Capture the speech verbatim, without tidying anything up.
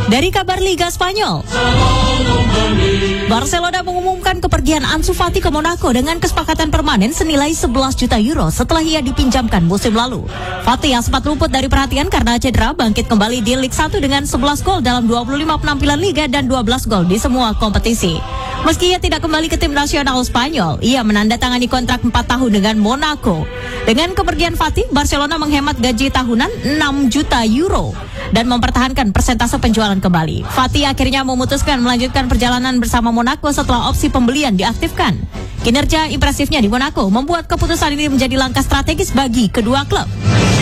Dari kabar Liga Spanyol, Barcelona mengumumkan kepergian Ansu Fati ke Monaco dengan kesepakatan permanen senilai sebelas juta euro setelah ia dipinjamkan musim lalu. Fati yang sempat luput dari perhatian karena cedera bangkit kembali di Liga satu dengan sebelas gol dalam dua puluh lima penampilan Liga dan dua belas gol di semua kompetisi. Meski ia tidak kembali ke tim nasional Spanyol, ia menandatangani kontrak empat tahun dengan Monaco. Dengan kepergian Fati, Barcelona menghemat gaji tahunan enam juta euro dan mempertahankan persentase penjualan kembali. Fati akhirnya memutuskan melanjutkan perjalanan bersama Monaco setelah opsi pembelian diaktifkan. Kinerja impresifnya di Monaco membuat keputusan ini menjadi langkah strategis bagi kedua klub.